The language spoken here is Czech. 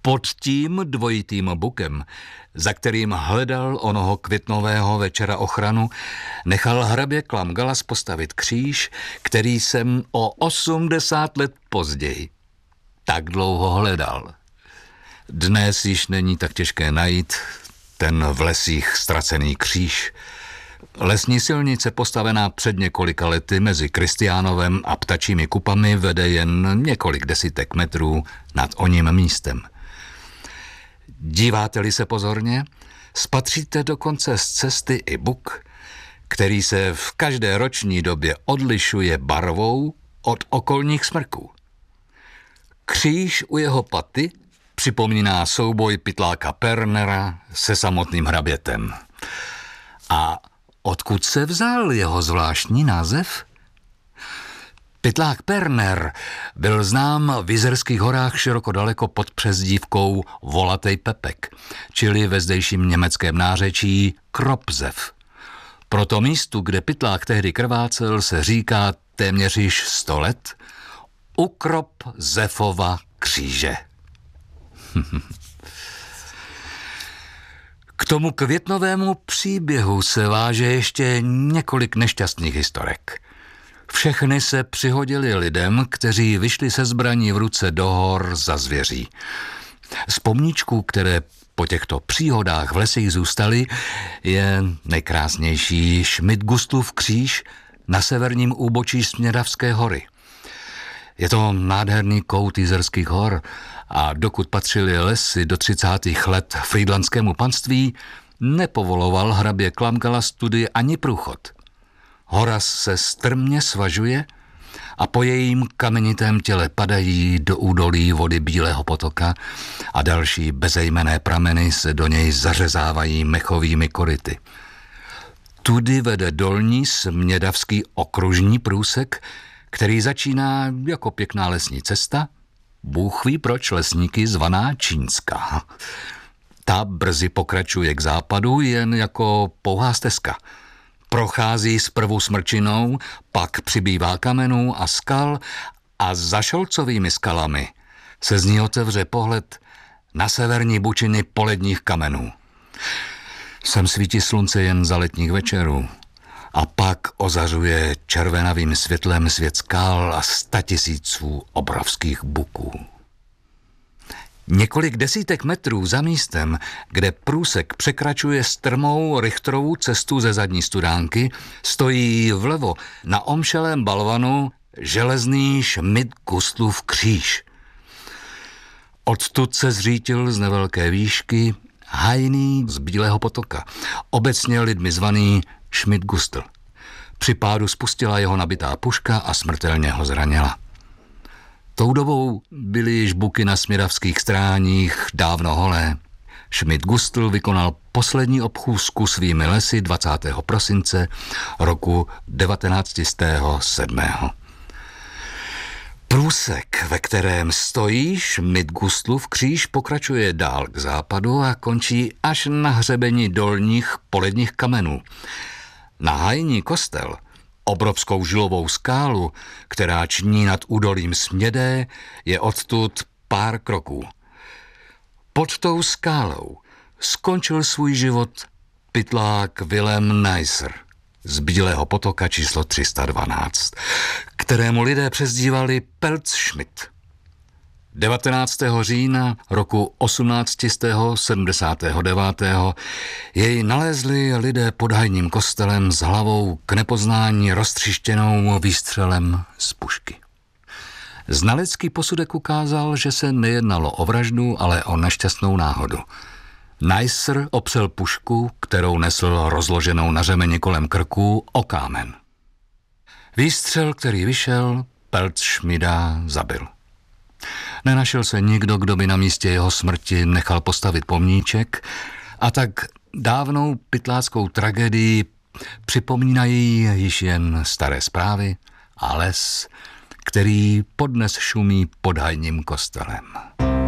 Pod tím dvojitým bukem, za kterým hledal onoho květnového večera ochranu, nechal hrabě Klamgalas postavit kříž, který jsem o 80 let později tak dlouho hledal. Dnes již není tak těžké najít ten v lesích ztracený kříž. Lesní silnice postavená před několika lety mezi Kristiánovem a Ptačími kupami vede jen několik desítek metrů nad oním místem. Díváte-li se pozorně, spatříte dokonce z cesty i buk, který se v každé roční době odlišuje barvou od okolních smrků. Kříž u jeho paty připomíná souboj pytláka Pernera se samotným hrabětem. A odkud se vzal jeho zvláštní název? Pytlák Perner byl znám v Jizerských horách široko daleko pod přezdívkou Volatej Pepek, čili ve zdejším německém nářečí Kropzev. Proto místu, kde pytlák tehdy krvácel, se říká téměř již 100 let Ukrop Zefova kříže. K tomu květnovému příběhu se váže ještě několik nešťastných historek. Všechny se přihodily lidem, kteří vyšli se zbraní v ruce do hor za zvěří. Z pomníčků, které po těchto příhodách v lesích zůstaly, je nejkrásnější Schmidgustlův kříž na severním úbočí Smědavské hory. Je to nádherný kout Jizerských hor a dokud patřily lesy do 30. let frýdlanskému panství, nepovoloval hrabě Klamgalas tudy ani průchod. Hora se strmě svažuje a po jejím kamenitém těle padají do údolí vody Bílého potoka a další bezejmenné prameny se do něj zařezávají mechovými koryty. Tudy vede dolní Smědavský okružní průsek, který začíná jako pěkná lesní cesta, Bůh ví proč lesníky zvaná Čínská. Ta brzy pokračuje k západu jen jako pouhá stezka. Prochází zprvu smrčinou, pak přibývá kamenů a skal a za Šolcovými skalami se z ní otevře pohled na severní bučiny poledních kamenů. Sem svítí slunce jen za letních večerů a pak ozařuje červenavým světlem svět skal a 100 000 obrovských buků. Několik desítek metrů za místem, kde průsek překračuje strmou Richterovu cestu ze zadní studánky, stojí vlevo na omšelém balvanu železný Schmidgustlův kříž. Odtud se zřítil z nevelké výšky hajný z Bílého potoka, obecně lidmi zvaný Schmidgustl. Při pádu spustila jeho nabitá puška a smrtelně ho zranila. Tou dobou byly již buky na smědavských stráních dávno holé. Schmidgustl vykonal poslední obchůzku svými lesy 20. prosince roku 1907. Průsek, ve kterém stojí Schmidgustlův kříž, pokračuje dál k západu a končí až na hřebeni dolních poledních kamenů. Na hajní kostel, obrovskou žilovou skálu, která ční nad údolím Smědé, je odtud pár kroků. Pod tou skálou skončil svůj život pytlák Wilhelm Neisser z Bílého potoka číslo 312, kterému lidé přezdívali Pelzschmidt. 19. října roku 1879 jej nalezli lidé pod hajním kostelem s hlavou k nepoznání roztřištěnou výstřelem z pušky. Znalecký posudek ukázal, že se nejednalo o vraždu, ale o nešťastnou náhodu. Neisser opřel pušku, kterou nesl rozloženou na řemeni kolem krku, o kámen. Výstřel, který vyšel, Pelzschmidta zabil. Nenašel se nikdo, kdo by na místě jeho smrti nechal postavit pomníček a tak dávnou pytláckou tragédii připomínají již jen staré zprávy a les, který podnes šumí pod hajním kostelem.